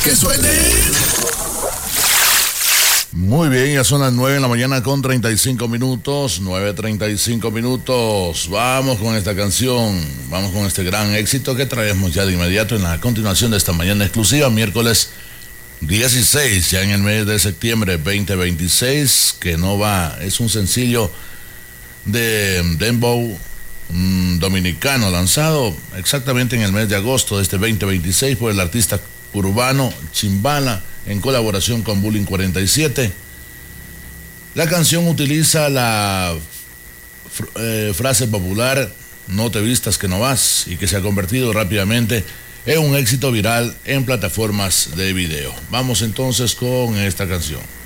Que suene. Muy bien, ya son las 9 de la mañana con 35 minutos, 9:35 minutos. Vamos con esta canción, vamos con este gran éxito que traemos ya de inmediato en la continuación de esta mañana exclusiva, miércoles 16, ya en el mes de septiembre 2026, que no va, es un sencillo de dembow dominicano lanzado exactamente en el mes de agosto de este 2026 por el artista urbano Chimbala en colaboración con Bullying 47. La canción utiliza la frase popular "no te vistas que no vas" y que se ha convertido rápidamente en un éxito viral en plataformas de video. Vamos entonces con esta canción.